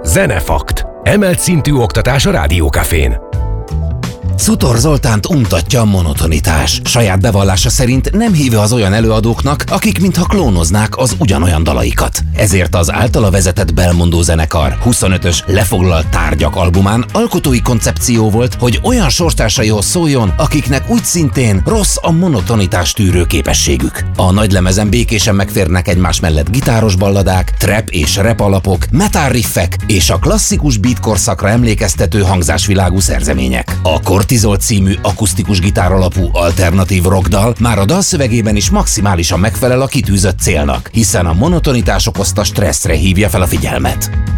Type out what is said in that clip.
Zenefakt. Emelt szintű oktatás a Rádiókafén. Szutor Zoltánt untatja a monotonitás. Saját bevallása szerint nem híve az olyan előadóknak, akik mintha klónoznák az ugyanolyan dalaikat. Ezért az általa vezetett Belmondó zenekar 25-ös Lefoglalt tárgyak albumán alkotói koncepció volt, hogy olyan sorstársaihoz szóljon, akiknek úgy szintén rossz a monotonitás tűrő képességük. A nagylemezen békésen megférnek egymás mellett gitáros balladák, trap és rap alapok, metal riffek és a klasszikus beat korszakra emlékeztető hangzásvilágú szerzemények. A Kortizol című akusztikus gitár alapú alternatív rockdal már a dalszövegében is maximálisan megfelel a kitűzött célnak, hiszen a monotonitás okozta stresszre hívja fel a figyelmet.